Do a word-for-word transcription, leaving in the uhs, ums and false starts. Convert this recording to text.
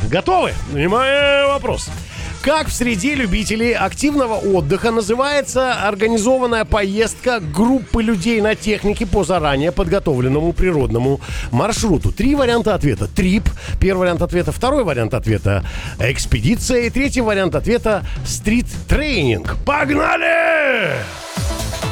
Готовы? Внимание, вопрос. Как в среде любителей активного отдыха называется организованная поездка группы людей на технике по заранее подготовленному природному маршруту? Три варианта ответа. Трип. Первый вариант ответа. Второй вариант ответа. Экспедиция. И третий вариант ответа. Стрит-тренинг. Погнали!